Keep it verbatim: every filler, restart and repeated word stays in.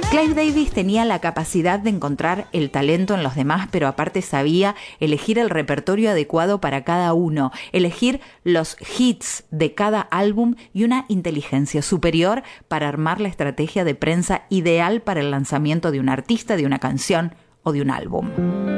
Clive Davis tenía la capacidad de encontrar el talento en los demás, pero aparte sabía elegir el repertorio adecuado para cada uno, elegir los hits de cada álbum y una inteligencia superior para armar la estrategia de prensa ideal para el lanzamiento de un artista, de una canción o de un álbum.